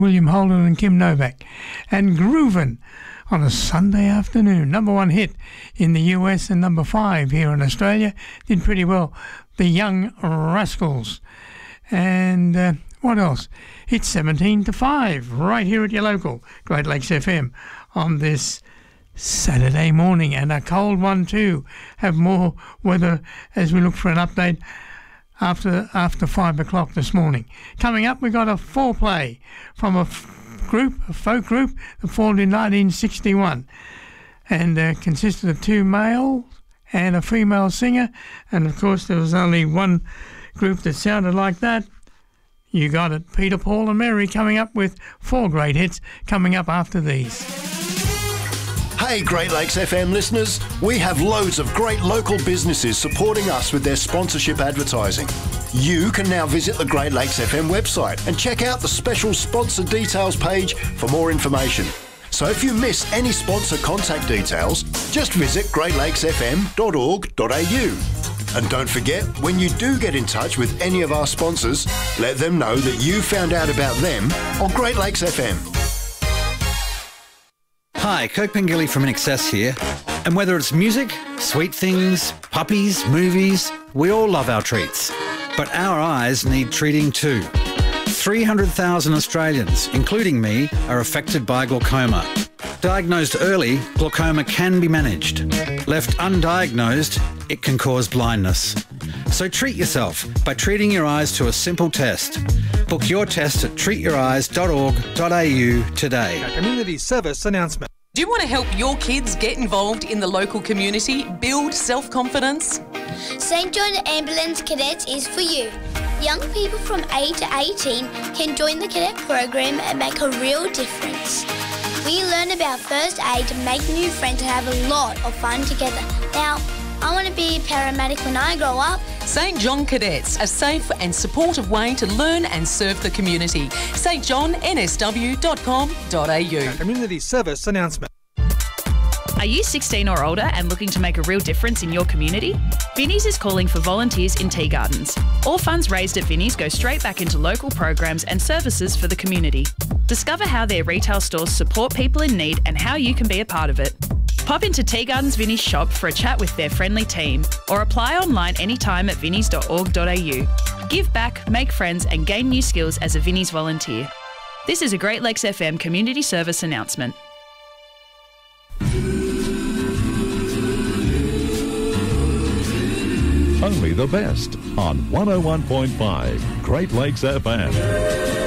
William Holden and Kim Novak. And Groovin' on a Sunday afternoon. Number 1 hit in the US and number 5 here in Australia. Did pretty well. The Young Rascals. And what else? It's 17 to 5 right here at your local Great Lakes FM on this Saturday morning. And a cold one too. Have more weather as we look for an update after 5 o'clock this morning. Coming up, we got a foreplay from a folk group that formed in 1961 and consisted of 2 males and a female singer, and of course there was only one group that sounded like that. You got it. Peter, Paul and Mary coming up with 4 great hits coming up after these. Hey Great Lakes FM listeners, we have loads of great local businesses supporting us with their sponsorship advertising. You can now visit the Great Lakes FM website and check out the special sponsor details page for more information. So if you miss any sponsor contact details, just visit greatlatesfm.org.au. And don't forget, when you do get in touch with any of our sponsors, let them know that you found out about them on Great Lakes FM. Hi, Kirk Pengilly from InXS here. And whether it's music, sweet things, puppies, movies, we all love our treats. But our eyes need treating too. 300,000 Australians, including me, are affected by glaucoma. Diagnosed early, glaucoma can be managed. Left undiagnosed, it can cause blindness. So treat yourself by treating your eyes to a simple test. Book your test at treatyoureyes.org.au today. Community service announcement. Do you want to help your kids get involved in the local community, build self-confidence? St John Ambulance Cadets is for you. Young people from 8 to 18 can join the cadet program and make a real difference. We learn about first aid, make new friends and have a lot of fun together. Now, I want to be a paramedic when I grow up. St John Cadets, a safe and supportive way to learn and serve the community. stjohnnsw.com.au. Community service announcement. Are you 16 or older and looking to make a real difference in your community? Vinnie's is calling for volunteers in tea gardens. All funds raised at Vinnie's go straight back into local programs and services for the community. Discover how their retail stores support people in need and how you can be a part of it. Pop into Tea Gardens Vinnie's shop for a chat with their friendly team or apply online anytime at vinnies.org.au. Give back, make friends and gain new skills as a Vinnie's volunteer. This is a Great Lakes FM community service announcement. Only the best on 101.5 Great Lakes FM.